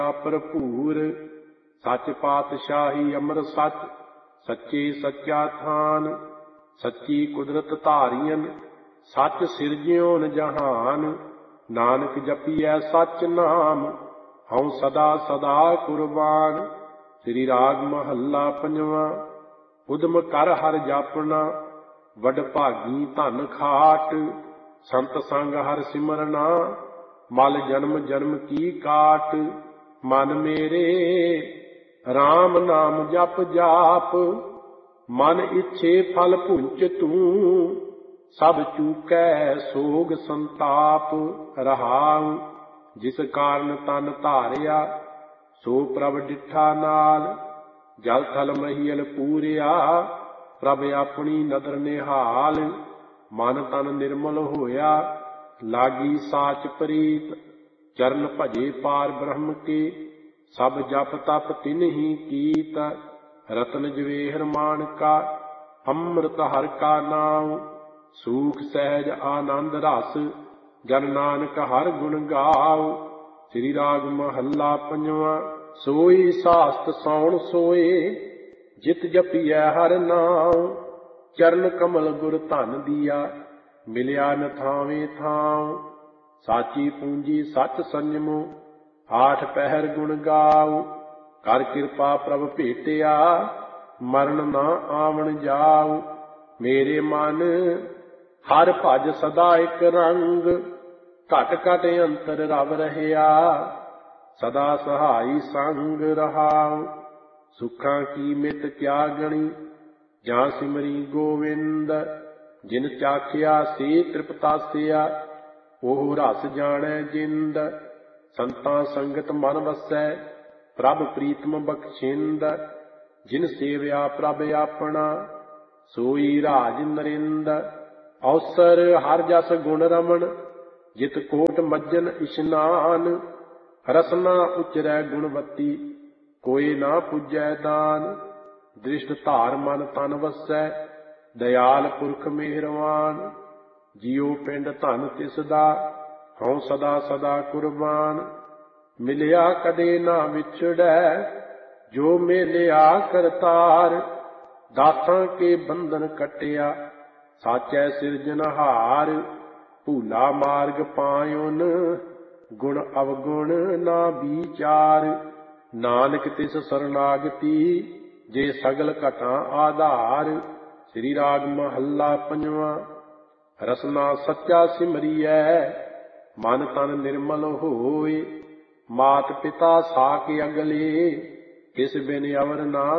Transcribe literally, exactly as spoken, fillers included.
ਭਰਪੂਰ। ਸੱਚ ਪਾਤਸ਼ਾਹੀ ਅਮਰ ਸੱਚ, ਸੱਚੇ ਸੱਚਾ ਥਾਨ। ਸੱਚੀ ਕੁਦਰਤ ਧਾਰੀਅਨ, ਸੱਚ ਸਿਰਜਿਓਨ ਜਹਾਨ। ਨਾਨਕ ਜਪੀਐ ਸੱਚ ਨਾਮ, ਹਉ ਸਦਾ ਸਦਾ ਕੁਰਬਾਨ। ਸ੍ਰੀ ਰਾਗ ਮਹੱਲਾ ਪੰਜਵਾਂ। ਉਦਮ ਕਰ ਹਰਿ ਜਾਪਣਾ, ਵਡ ਭਾਗੀ ਧਨ ਖਾਟ। ਸੰਤ ਸੰਗ ਹਰਿ ਸਿਮਰਨਾ, ਮਲ ਜਨਮ ਜਨਮ ਕੀ ਕਾਟ। ਮਨ ਮੇਰੇ RAM ਨਾਮ ਜਪ ਜਾਪ, ਮਨ ਇੱਛੇ ਫਲ ਭੁੰਚ ਤੂੰ। ਸਭ ਚੂਕੈ ਸੋਗ ਸੰਤਾਪ ਰਹਾਉ। ਜਿਸ ਕਾਰਨ ਤਨ ਧਾਰਿਆ, ਸੋ ਪ੍ਰਭ ਡਿਠਾ ਨਾਲ। ਜਲ ਥਲ ਮਹੀਲ ਪੂਰਿਆ, ਪ੍ਰਭ ਆਪਣੀ ਨਦਰ ਨਿਹਾਲ। ਮਨ ਤਨ ਨਿਰਮਲ ਹੋਇਆ, ਲਾਗੀ ਸਾਚ ਪ੍ਰੀਤ। ਚਰਨ ਭਜੇ ਪਾਰ ਬ੍ਰਹਮ ਕੇ, ਸਭ ਜਪ ਤਪ ਤਿਨਹੀ ਕੀਤ। ਰਤਨ ਜਵੇਹਰ ਮਾਣਕਾ, ਅੰਮ੍ਰਿਤ ਹਰਿ ਕਾ ਨਾਮ। ਸੂਖ ਸਹਿਜ ਆਨੰਦ ਰਸ, ਜਨ ਨਾਨਕ ਹਰਿ ਗੁਣ ਗਾਉ। ਸ੍ਰੀ ਰਾਗ ਮਹੱਲਾ ਪੰਜਵਾਂ। ਸੋਈ ਸਾਸਤ ਸੌਣ ਸੋਏ, ਜਿਤ ਜਪੀਐ ਹਰਿ ਨਾਮ। ਚਰਨ ਕਮਲ ਗੁਰ ਧਨ ਦੀਆ, ਮਿਲਿਆ ਨ ਥਾਵੇਂ ਥਾਉ। ਸਾਚੀ ਪੂੰਜੀ ਸੱਚ ਸੰਜਮੋ, ਆਠ ਪਹਿਰ ਗੁਣ ਗਾਉ। ਕਰ ਕਿਰਪਾ ਪ੍ਰਭ ਭੇਟਿਆ, ਮਰਨ ਨਾ ਆਵਣ ਜਾਉ। ਮੇਰੇ ਮਨ ਹਰਿ ਭਜ ਸਦਾ ਇਕ ਰੰਗ, ਘਟ ਘਟ ਅੰਤਰ ਰਵ ਰਹਿਆ। ਸਦਾ ਸਹਾਈ ਸੰਗ ਰਹਾਉ। ਸੁਖਾਂ ਕੀ ਮਿਤ ਕਿਆ ਗਣੀ, ਜਾਂ ਸਿਮਰੀ ਗੋਵਿੰਦ। ਜਿਨ ਚਾਖਿਆ ਸੇ ਤ੍ਰਿਪਤਾਸਿਆ, ਉਹ ਰਸ ਜਾਣੈ ਜਿੰਦ। ਸੰਤਾਂ ਸੰਗਤ ਮਨ ਵਸੈ, ਪ੍ਰਭ ਪ੍ਰੀਤਮ ਬਖਸ਼ਿੰਦ। ਜਿਨ ਸੇਵਿਆ ਪ੍ਰਭ ਆਪਣਾ, ਸੋਈ ਰਾਜ ਨਰਿੰਦ। ਅਵਸਰ ਹਰਿ ਜਸ ਗੁਣ ਰਮਣ, ਜਿਤ ਕੋਟ ਮੱਜਨ ਇਸ਼ਨਾਨ। ਰਸਨਾ ਉਚਰੈ ਗੁਣਵਤੀ, ਕੋਇ ਨਾ ਪੁੱਜੈ ਦਾਨ। ਦ੍ਰਿਸ਼ਟ ਧਾਰ ਮਨ ਤਨ ਵਸੈ, ਦਇਆਲ ਪੁਰਖ ਮਿਹਰਵਾਨ। ਜਿਉ ਪਿੰਡ ਧਨ ਤਿਸ ਦਾ, ਹਉ ਸਦਾ ਸਦਾ ਕੁਰਬਾਨ। ਮਿਲਿਆ ਕਦੇ ਨਾ ਵਿਛੜੈ, ਜੋ ਮੇਲਿਆ ਕਰਤਾਰ। ਦਾਸਾਂ ਕੇ ਬੰਧਨ ਕੱਟਿਆ, ਸਾਚੈ ਸਿਰਜਨਹਾਰ। ਭੂਲਾ ਮਾਰਗ ਪਾਇਓਨ, ਗੁਣ ਅਵਗੁਣ ਨਾ ਵਿਚਾਰ। ਨਾਨਕ ਤਿਸ ਸਰਨਾਗਤੀ, ਜੇ ਸਗਲ ਘਟਾਂ ਆਧਾਰ। ਸ੍ਰੀ ਰਾਗ ਮਹੱਲਾ ਪੰਜਵਾਂ। ਰਸਨਾ ਸੱਚਾ ਸਿਮਰੀਐ, ਮਨ ਤਨ ਨਿਰਮਲ ਹੋਏ। ਮਾਤ ਪਿਤਾ ਸਾਕ ਅਗਲੇ, ਕਿਸ ਬਿਨ ਅਵਰ ਨਾ